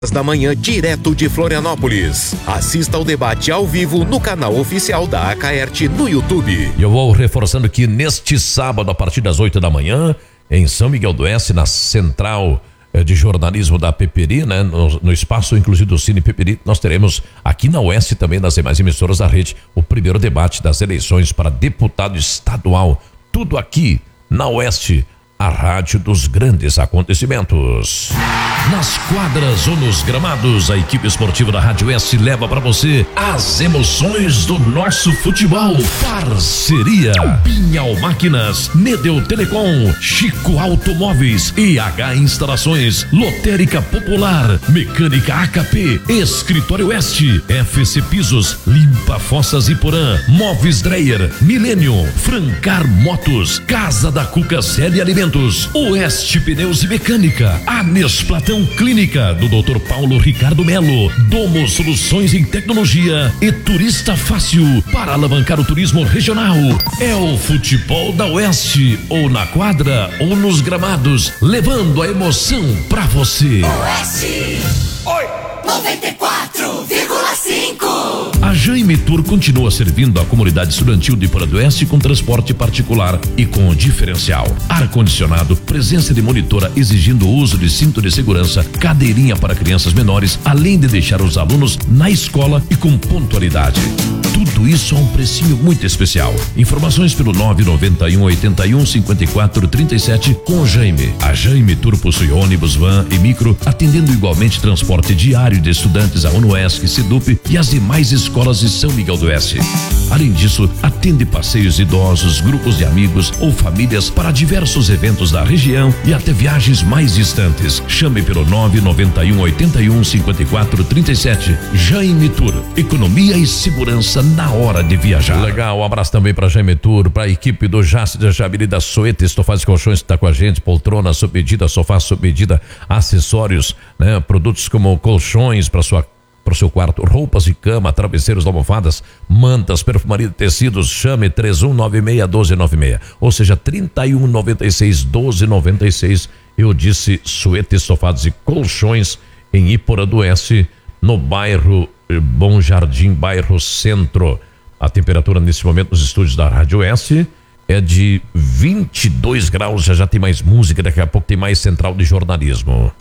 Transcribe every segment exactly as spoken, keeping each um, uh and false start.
da manhã, direto de Florianópolis. Assista ao debate ao vivo no canal oficial da Acaerte no YouTube. E eu vou reforçando que neste sábado, a partir das oito da manhã, em São Miguel do Oeste, na Central de Jornalismo da Peperi, né? No, no espaço inclusive do Cine Peperi, nós teremos aqui na Oeste também, nas demais emissoras da rede, o primeiro debate das eleições para deputado estadual. Tudo aqui na Oeste, a rádio dos grandes acontecimentos. Nas quadras ou nos gramados, a equipe esportiva da Rádio Oeste leva para você as emoções do nosso futebol. Parceria Pinhal Máquinas, Nedeu Telecom, Chico Automóveis, E H Instalações, Lotérica Popular, Mecânica A K P, Escritório Oeste, F C Pisos, Limpa Fossas e Porã, Móveis Dreyer, Milênio, Francar Motos, Casa da Cuca Série Alimentos, Oeste Pneus e Mecânica, Anes Platão Clínica do doutor Paulo Ricardo Melo, Domo Soluções em Tecnologia e Turista Fácil para alavancar o turismo regional. É o futebol da Oeste, ou na quadra ou nos gramados, levando a emoção pra você. Oeste. Oi. noventa e quatro vírgula cinco. A Jaime Tour continua servindo a comunidade estudantil de Porã do Oeste com transporte particular e com diferencial. Ar-condicionado, presença de monitora exigindo o uso de cinto de segurança, cadeirinha para crianças menores, além de deixar os alunos na escola e com pontualidade. Tudo isso a um precinho muito especial. Informações pelo nove nove um, oito um, cinco quatro três sete com Jaime. A Jaime Tour possui ônibus, van e micro, atendendo igualmente transporte diário de estudantes, a UNOESC, SEDUP e as demais escolas de São Miguel do Oeste. Além disso, atende passeios idosos, grupos de amigos ou famílias para diversos eventos da região e até viagens mais distantes. Chame pelo nove nove um, oito um, cinco quatro três sete. Jaime Tour, economia e segurança na hora de viajar. Legal, um abraço também para Jaime Tour, para a equipe do Jace da Jabiri da Soeta, Estofados e Colchões que está com a gente, poltrona sob medida, sofá sob medida, acessórios, né? Produtos como colchões para sua para o seu quarto, roupas de cama, travesseiros, almofadas, mantas, perfumaria de tecidos. Chame três um nove seis, um dois nove seis, ou seja, trinta e um, noventa e seis, doze, noventa e seis. Eu disse Soeta, Estofados e Colchões em Iporã do Oeste, no bairro Bom Jardim, bairro Centro. A temperatura nesse momento nos estúdios da Rádio Oeste é de vinte e dois graus, já já tem mais música, daqui a pouco tem mais Central de Jornalismo.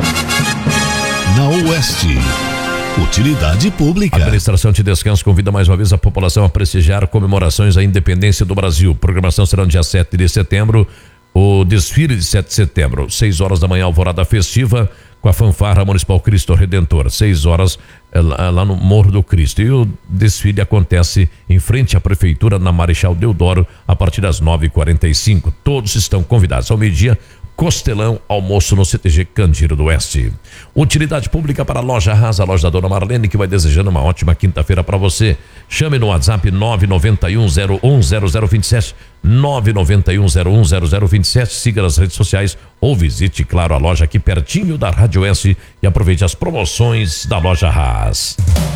Na Oeste, utilidade pública. A Administração de Descanso convida mais uma vez a população a prestigiar comemorações à independência do Brasil. Programação será no dia sete de setembro, o desfile de sete de setembro, seis horas da manhã, alvorada festiva com a fanfarra municipal Cristo Redentor, seis horas lá, lá no Morro do Cristo. E o desfile acontece em frente à prefeitura, na Marechal Deodoro, a partir das nove e quarenta e cinco. Todos estão convidados. Ao meio-dia, Costelão, almoço no C T G Candeeiro do Oeste. Utilidade pública para a Loja Haas, a loja da Dona Marlene, que vai desejando uma ótima quinta-feira para você. Chame no WhatsApp nove nove um, zero um, zero zero dois sete, nove nove um, zero um, zero zero dois sete. Siga nas redes sociais ou visite, claro, a loja aqui pertinho da Rádio Oeste e aproveite as promoções da Loja Haas.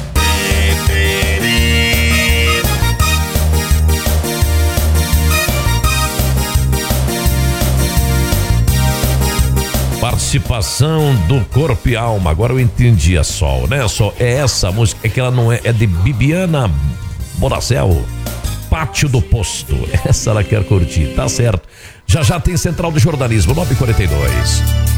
Participação do Corpo e Alma. Agora eu entendi a Sol, né? Sol, é essa música, é que ela não é, é de Bibiana Boracel, Pátio do Posto. Essa ela quer curtir, tá certo. Já já tem Central de Jornalismo, nove e quarenta e dois.